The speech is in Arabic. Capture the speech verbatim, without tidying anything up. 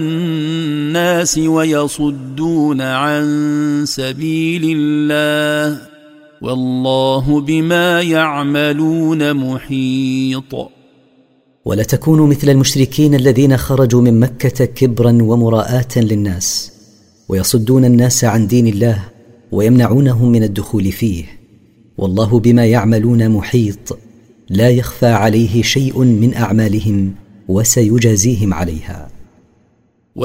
الناس ويصدون عن سبيل الله والله بما يعملون محيط. ولا تكونوا مثل المشركين الذين خرجوا من مكة كبرا ومراءة للناس ويصدون الناس عن دين الله ويمنعونهم من الدخول فيه، والله بما يعملون محيط، لا يخفى عليه شيء من أعمالهم وسيجازيهم عليها.